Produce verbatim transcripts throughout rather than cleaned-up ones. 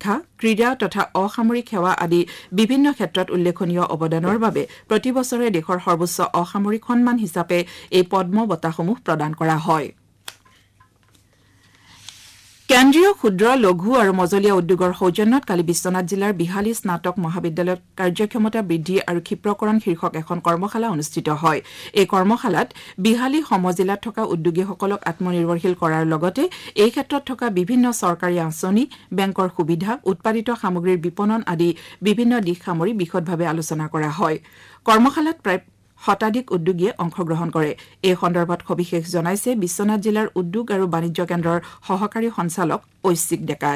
শিক্ষা ক্ৰীড়া তথা অসামৰিক সেৱা আদি বিভিন্ন ক্ষেত্ৰত উল্লেখনীয় অৱদানৰ বাবে প্ৰতি বছৰে দেশৰ সৰ্বোচ্চ অসামৰিক সন্মান হিচাপে এই পদ্ম বঁটাসমূহ প্ৰদান কৰা হয় কেন্দ্ৰীয় ক্ষুদ্ৰ লঘু আৰু মজলীয়া উদ্যোগৰ সৌজন্যত কালি বিশ্বনাথ জিলাৰ বিহালী স্নাতক মহাবিদ্যালয়ত কাৰ্যক্ষমতা বৃদ্ধি আৰু ক্ষিপ্ৰকৰণ শীৰ্ষক এখন কৰ্মশালা অনুষ্ঠিত হয় এই কৰ্মশালাত বিহালী সমজিলাত থকা উদ্যোগীসকলক আত্মনিৰ্ভৰশীল কৰাৰ লগতে এই ক্ষেত্ৰত থকা বিভিন্ন চৰকাৰী আঁচনি বেংকৰ সুবিধা উৎপাদিত সামগ্ৰীৰ বিপণন আদি বিভিন্ন দিশ সামৰি বিশদভাৱে আলোচনা কৰা হয় কৰ্মশালাত প্ৰায় শতাধিক উদ্যোগীয়ে অংশগ্ৰহণ কৰে এই সন্দৰ্ভত সবিশেষ জনাইছে বিশ্বনাথ জিলাৰ উদ্যোগ আৰু বাণিজ্য কেন্দ্ৰৰ সহকাৰী সঞ্চালক ঐচ্ছিক ডেকাই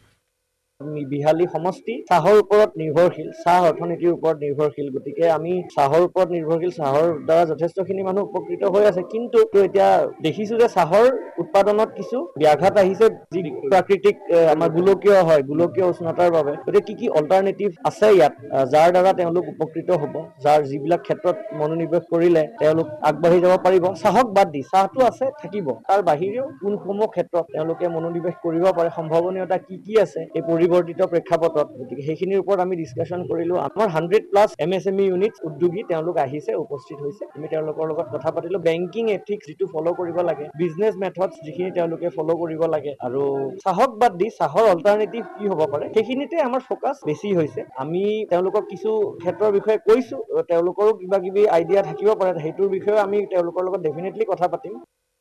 বিহালী সমষ্টি চাহৰ ওপৰত নিৰ্ভৰশীল চাহ অৰ্থনীতিৰ ওপৰত নিৰ্ভৰশীল গতিকে আমি চাহৰ ওপৰত নিৰ্ভৰশীল চাহৰ দ্বাৰা যথেষ্টখিনি মানুহ উপকৃত হৈ আছে কিন্তু এতিয়া দেখিছো যে চাহৰ উৎপাদনত কিছু ব্যাঘাত আহিছে যি প্ৰাকৃতিক আমাৰ গোলকীয় হয় গোলকীয় উষ্ণতাৰ বাবে গতিকে কি কি অল্টাৰনেটিভ আছে ইয়াত যাৰ দ্বাৰা তেওঁলোক উপকৃত হ'ব যাৰ যিবিলাক ক্ষেত্ৰত মনোনিৱেশ কৰিলে তেওঁলোক আগবাঢ়ি যাব পাৰিব চাহক বাদ দি চাহটো আছে থাকিব তাৰ বাহিৰেও কোনসমূহ ক্ষেত্ৰত তেওঁলোকে মনোনিৱেশ কৰিব পাৰে সম্ভাৱনীয়তা কি কি আছে এই পৰিৱৰ্তিত প্ৰেক্ষাপটত গতিকে সেইখিনিৰ ওপৰত আমি ডিছকাশ্যন কৰিলো আমাৰ hundred plus M S M E unit উদ্যোগী তেওঁলোক আহিছে উপস্থিত হৈছে আমি তেওঁলোকৰ লগত কথা পাতিলো বেংকিং এথিক্স যিটো ফ'ল' কৰিব লাগে বিজনেছ মেথডছ যিখিনি তেওঁলোকে ফ'ল' কৰিব লাগে আৰু চাহক বাদ দি চাহৰ অল্টাৰনেটিভ কি হ'ব পাৰে সেইখিনিতে আমাৰ ফ'কাছ বেছি হৈছে আমি তেওঁলোকক কিছু ক্ষেত্ৰৰ বিষয়ে কৈছো তেওঁলোকৰো কিবা কিবি আইডিয়া থাকিব পাৰে সেইটোৰ বিষয়ে আমি তেওঁলোকৰ লগত ডেফিনেটলি কথা পাতিম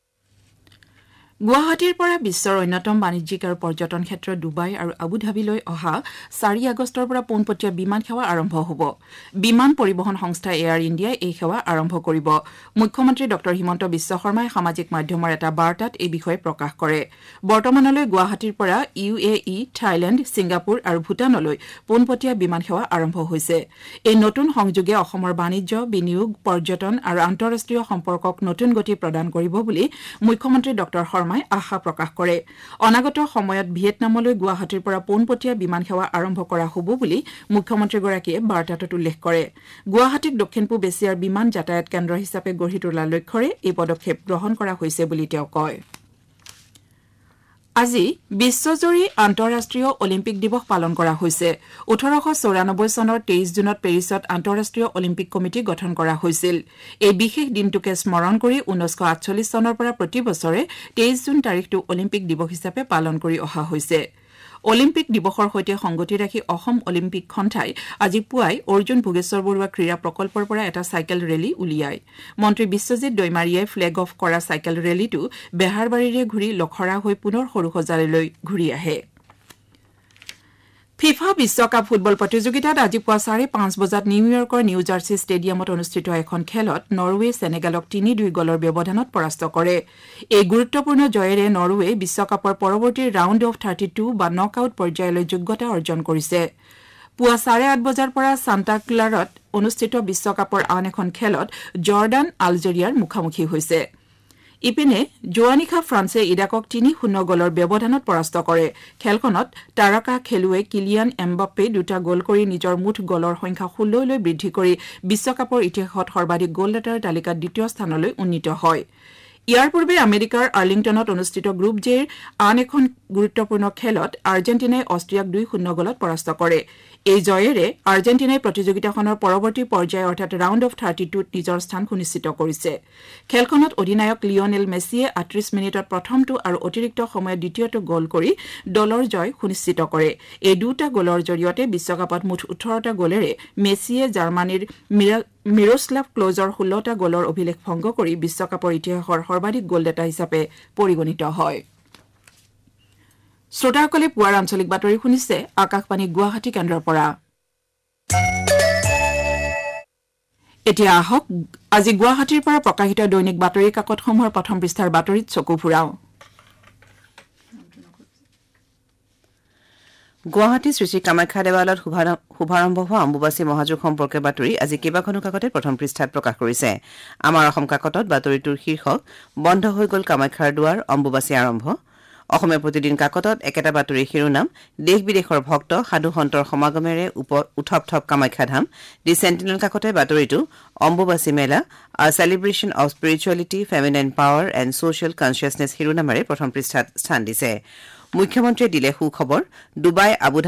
গুৱাহাটীৰ পৰা বিশ্বৰ অন্যতম বাণিজ্যিক আৰু পৰ্যটন ক্ষেত্ৰ ডুবাই আৰু আবুধাবিলৈ অহা চাৰি আগষ্টৰ পৰা পোনপটীয়া বিমান সেৱা আৰম্ভ হ'ব বিমান পৰিবহণ সংস্থা এয়াৰ ইণ্ডিয়াই এই সেৱা আৰম্ভ কৰিব মুখ্যমন্ত্ৰী ডক্টৰ হিমন্ত বিশ্ব শৰ্মাই সামাজিক মাধ্যমৰ এটা বাৰ্তাত এই বিষয়ে প্ৰকাশ কৰে বৰ্তমানলৈ গুৱাহাটীৰ পৰা U A E Thailand Singapore আৰু ভূটানলৈ পোনপটীয়া বিমান সেৱা আৰম্ভ হৈছে এই নতুন সংযোগে অসমৰ বাণিজ্য বিনিয়োগ পৰ্যটন আৰু আন্তঃৰাষ্ট্ৰীয় সম্পৰ্কক নতুন গতি প্ৰদান কৰিব বুলি মুখ্যমন্ত্ৰী ডক্টৰ আশা প্ৰকাশ কৰে অনাগত সময়ত ভিয়েটনামলৈ গুৱাহাটীৰ পৰা পোনপটীয়া বিমান সেৱা আৰম্ভ কৰা হ'ব বুলি মুখ্যমন্ত্ৰীগৰাকীয়ে বাৰ্তাটোত উল্লেখ কৰে গুৱাহাটীক দক্ষিণ পূব এছিয়াৰ বিমান যাতায়াত কেন্দ্ৰ হিচাপে গঢ়ি তোলাৰ লক্ষ্যৰে এই পদক্ষেপ গ্ৰহণ কৰা হৈছে বুলি তেওঁ কয় আজি বিশ্বজুৰি আন্তঃৰাষ্ট্ৰীয় অলিম্পিক দিৱস পালন কৰা হৈছে ওঠৰশ চৌৰানব্বৈ চনৰ তেইছ জুনত পেৰিছত আন্তঃৰাষ্ট্ৰীয় অলিম্পিক কমিটি গঠন কৰা হৈছিল এই বিশেষ দিনটোকে স্মৰণ কৰি ঊনৈছশ আঠচল্লিছ চনৰ পৰা প্ৰতি বছৰে তেইছ জুন তাৰিখটো অলিম্পিক দিৱস হিচাপে পালন কৰি অহা হৈছে অলিম্পিক দিৱসৰ সৈতে সংগতি ৰাখি অসম অলিম্পিক সন্থাই আজি পুৱাই অৰ্জুন ভোগেশ্বৰ বৰুৱা ক্ৰীড়া প্ৰকল্পৰ পৰা এটা চাইকেল ৰেলী উলিয়ায় মন্ত্ৰী বিশ্বজিৎ দৈমাৰীয়ে ফ্লেগ অফ কৰা চাইকেল ৰেলীটো বেহাৰবাৰীৰে ঘূৰি লখৰা হৈ পুনৰ সৰুসজাইলৈ ঘূৰি আহে ফিফা বিশ্বকাপ ফুটবল প্ৰতিযোগিতাত আজি পুৱা চাৰে পাঁচ বজাত নিউয়ৰ্কৰ নিউ জাৰ্চি ষ্টেডিয়ামত অনুষ্ঠিত এখন খেলত নৰৱে সেনেগালক তিনি দুই গলৰ ব্যৱধানত পৰাস্ত কৰে এই গুৰুত্বপূৰ্ণ জয়েৰে নৰৱে বিশ্বকাপৰ পৰৱৰ্তী ৰাউণ্ড অফ থাৰ্টি টু বা নক আউট পৰ্যায়লৈ যোগ্যতা অৰ্জন কৰিছে পুৱা চাৰে আঠ বজাৰ পৰা সান্তা ক্লাৰত অনুষ্ঠিত বিশ্বকাপৰ আন এখন খেলত জৰ্ডান আলজেৰিয়াৰ মুখামুখি হৈছে ইপিনে জোৱানিখা ফ্ৰান্সে ইৰাকক তিনি শূন্য গলৰ ব্যৱধানত পৰাস্ত কৰে খেলখনত তাৰকা খেলুৱৈ কিলিয়ান এমবাপ্পে দুটা গল কৰি নিজৰ মুঠ গলৰ সংখ্যা ষোল্ললৈ বৃদ্ধি কৰি বিশ্বকাপৰ ইতিহাসত সৰ্বাধিক গলদাতাৰ তালিকাত দ্বিতীয় স্থানলৈ উন্নীত হয় ইয়াৰ পূৰ্বে আমেৰিকাৰ আৰ্লিংটনত অনুষ্ঠিত গ্ৰুপ জেৰ আন এখন গুৰুত্বপূৰ্ণ খেলত আৰ্জেণ্টিনাই অষ্ট্ৰিয়াক দুই শূন্য গলত পৰাস্ত কৰে এই জয়েৰে আৰ্জেণ্টিনাই প্ৰতিযোগিতাখনৰ পৰৱৰ্তী পৰ্যায় অৰ্থাৎ ৰাউণ্ড অফ থাৰ্টি টুত নিজৰ স্থান সুনিশ্চিত কৰিছে খেলখনত অধিনায়ক লিঅনেল মেছিয়ে আঠত্ৰিশ মিনিটত প্ৰথমটো আৰু অতিৰিক্ত সময়ত দ্বিতীয়টো গল কৰি দলৰ জয় সুনিশ্চিত কৰে এই দুটা গলৰ জৰিয়তে বিশ্বকাপত মুঠ ওঠৰটা গলেৰে মেছিয়ে জাৰ্মানীৰ মিৰোস্লাভ ক্লোজৰ ষোল্লটা গলৰ অভিলেখ ভংগ কৰি বিশ্বকাপৰ ইতিহাসৰ সৰ্বাধিক গলদাতা হিচাপে পৰিগণিত হয় শ্ৰোতাসকলে পুৱাৰ আঞ্চলিক বাতৰি শুনিছে আকাশবাণী গুৱাহাটী কেন্দ্ৰৰ পৰা এতিয়া আহক আজি গুৱাহাটীৰ পৰা প্ৰকাশিত দৈনিক বাতৰি কাকতসমূহৰ প্ৰথম পৃষ্ঠাৰ বাতৰিত চকু ফুৰাও গুৱাহাটী শ্ৰী শ্ৰী কামাখ্যা দেৱালয়ত শুভাৰম্ভ হোৱা অম্বুবাচী মহাযোগ সম্পৰ্কে বাতৰি আজি কেইবাখনো কাকতে প্ৰথম পৃষ্ঠাত প্ৰকাশ কৰিছে আমাৰ অসম কাকতত বাতৰিটোৰ শীৰ্ষক বন্ধ হৈ গ'ল কামাখ্যাৰ দুৱাৰ অম্বুবাচী আৰম্ভ অসমীয়া প্ৰতিদিন কাকতত একেটা বাতৰিৰ শিৰোনাম দেশ বিদেশৰ ভক্ত সাধু সন্তৰ সমাগমেৰে উঠপ থপ কামাখ্যা ধাম দি চেণ্টিনেল কাকতে বাতৰিটো অম্বুবাচী মেলা আ celebration of spirituality feminine power and social consciousness শিৰোনামেৰে প্ৰথম পৃষ্ঠাত স্থান দিছে মুখ্যমন্ত্ৰীয়ে দিলে সুখবৰ ডুবাই আবু